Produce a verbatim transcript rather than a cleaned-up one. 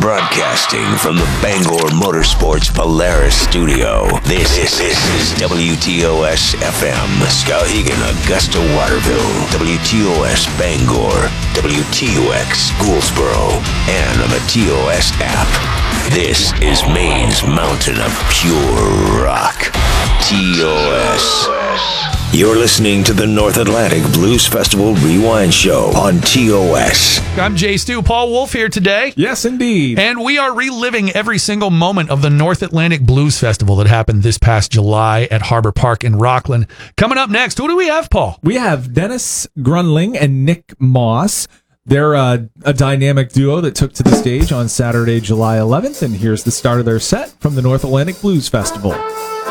Broadcasting from the Bangor Motorsports Polaris studio, this, this, this is W T O S F M, Skowhegan, Augusta, Waterville, W T O S Bangor, W T O X Gouldsboro, and on the T O S app. This is Maine's mountain of pure rock, T O S. You're listening to the North Atlantic Blues Festival Rewind Show on T O S. I'm Jay Stu. Paul Wolf here today. Yes, indeed. And we are reliving every single moment of the North Atlantic Blues Festival that happened this past July at Harbor Park in Rockland. Coming up next, who do we have, Paul? We have Dennis Grunling and Nick Moss. They're uh, a dynamic duo that took to the stage on Saturday, July eleventh, and here's the start of their set from the North Atlantic Blues Festival.